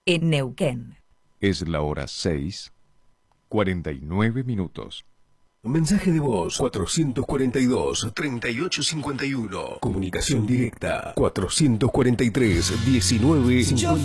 en Neuquén. Es la hora 6:49. Mensaje de voz 442-3851. Comunicación directa 443-1950.